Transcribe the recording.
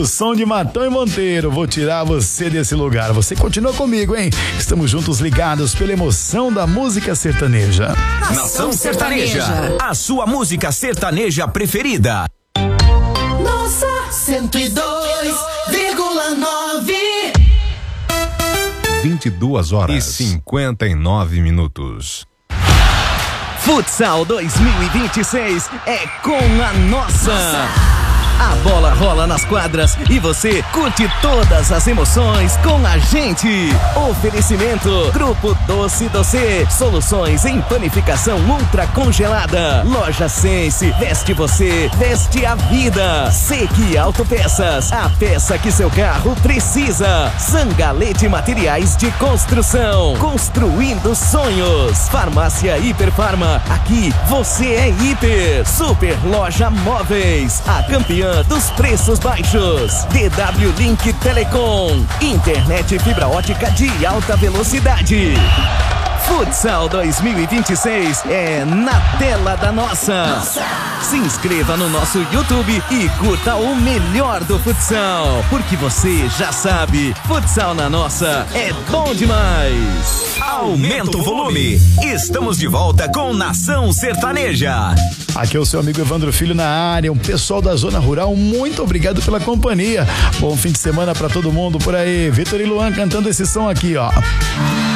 O som de Matão e Monteiro, vou tirar você desse lugar. Você continua comigo, hein? Estamos juntos ligados pela emoção da música sertaneja. Nação Sertaneja, a sua música sertaneja preferida. Nossa 102,9. 22h59. Futsal 2026 é com a nossa. A bola rola nas quadras e você curte todas as emoções com a gente. Oferecimento Grupo Doce Doce, soluções em panificação ultra congelada. Loja Sense, veste você, veste a vida. Sequi Autopeças, a peça que seu carro precisa. Zangalete Materiais de Construção, construindo sonhos. Farmácia Hiperfarma, aqui você é hiper. Super Loja Móveis, a campeã dos preços baixos. DW Link Telecom, internet fibra ótica de alta velocidade. Futsal 2026 é na tela da nossa. Se inscreva no nosso YouTube e curta o melhor do futsal, porque você já sabe, futsal na nossa é bom demais. Aumenta o volume. Estamos de volta com Nação Sertaneja. Aqui é o seu amigo Evandro Filho na área, um pessoal da Zona Rural, muito obrigado pela companhia. Bom fim de semana pra todo mundo por aí. Vitor e Luan cantando esse som aqui, ó.